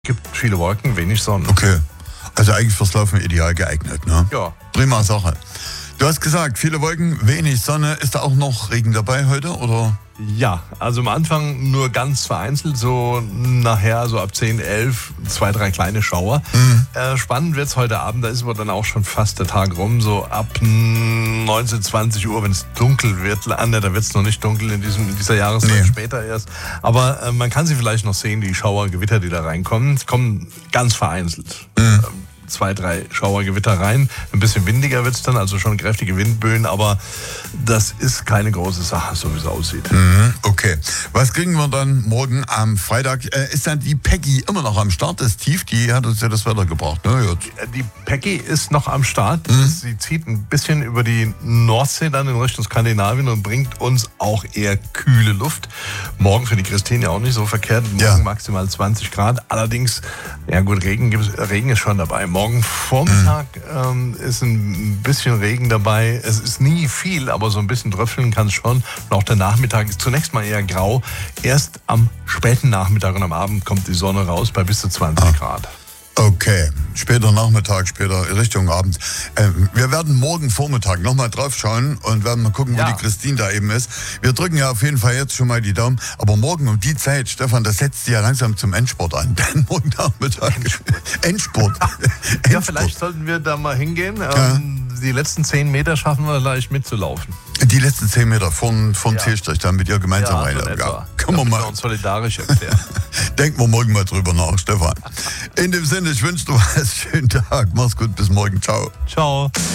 Gibt viele Wolken, wenig Sonne. Okay. Also eigentlich fürs Laufen ideal geeignet, ne? Ja. Prima Sache. Du hast gesagt, viele Wolken, wenig Sonne. Ist da auch noch Regen dabei heute, oder? Ja, also am Anfang nur ganz vereinzelt, so nachher so ab 10, 11, 2, 3 kleine Schauer. Spannend wird's heute Abend, da ist aber dann auch schon fast der Tag rum, so ab 19, 20 Uhr, wenn es dunkel wird. Da wird's noch nicht dunkel in dieser Jahreszeit, später erst. Aber man kann sie vielleicht noch sehen, die Schauer, Gewitter, die da reinkommen. Es kommen ganz vereinzelt. 2, 3 Schauergewitter rein. Ein bisschen windiger wird's dann, also schon kräftige Windböen, aber das ist keine große Sache, so wie es aussieht. Okay. Was kriegen wir dann morgen am Freitag? Ist dann die Peggy immer noch am Start? Das Tief, die hat uns ja das Wetter gebracht, ne? Jetzt. Die Peggy ist noch am Start. Sie zieht ein bisschen über die Nordsee dann in Richtung Skandinavien und bringt uns auch eher kühle Luft. Morgen für die Christine ja auch nicht so verkehrt. Morgen maximal 20 Grad. Allerdings, ja gut, Regen ist schon dabei. Morgen Vormittag ist ein bisschen Regen dabei. Es ist nie viel, aber so ein bisschen tröpfeln kann es schon. Und auch der Nachmittag ist zunächst mal eher grau. Erst am späten Nachmittag und am Abend kommt die Sonne raus bei bis zu 20 Grad. Okay, später Nachmittag, später Richtung Abend. Wir werden morgen Vormittag nochmal drauf schauen und werden mal gucken, wo die Christine da eben ist. Wir drücken ja auf jeden Fall jetzt schon mal die Daumen. Aber morgen um die Zeit, Stefan, das setzt sich ja langsam zum Endspurt an. Denn morgen Nachmittag Endspurt. Ja, vielleicht sollten wir da mal hingehen. Die letzten 10 Meter schaffen wir leicht mitzulaufen. Die letzten 10 Meter von Zielstrich, dann mit ihr gemeinsam rein. Können wir mal. Uns solidarisch erklären. Denken wir morgen mal drüber nach, Stefan. In dem Sinne, ich wünsche dir einen schönen Tag. Mach's gut, bis morgen. Ciao. Ciao.